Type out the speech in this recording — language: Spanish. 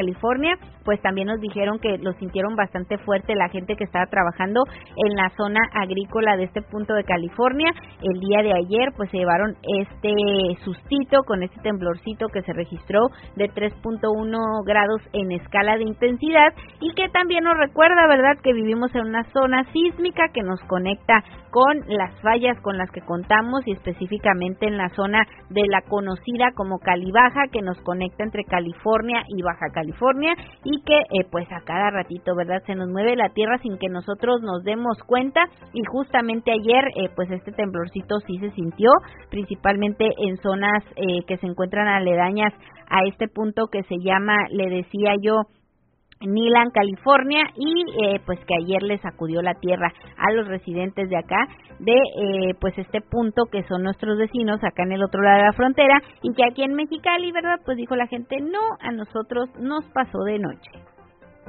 California, pues también nos dijeron que lo sintieron bastante fuerte la gente que estaba trabajando en la zona agrícola de este punto de California. El día de ayer pues se llevaron este sustito con este temblorcito que se registró de 3.1 grados en escala de intensidad y que también nos recuerda, ¿verdad?, que vivimos en una zona sísmica que nos conecta con las fallas con las que contamos y específicamente en la zona de la conocida como Cali Baja, que nos conecta entre California y Baja California y que pues a cada ratito, ¿verdad?, se nos mueve la tierra sin que nosotros nos demos cuenta. Y justamente ayer pues este temblorcito sí se sintió, principalmente en zonas que se encuentran aledañas a este punto que se llama, le decía yo, Nilan, California, y pues que ayer le sacudió la tierra a los residentes de acá, de pues este punto que son nuestros vecinos acá en el otro lado de la frontera, y que aquí en Mexicali, ¿verdad?, pues dijo la gente, no, a nosotros nos pasó de noche.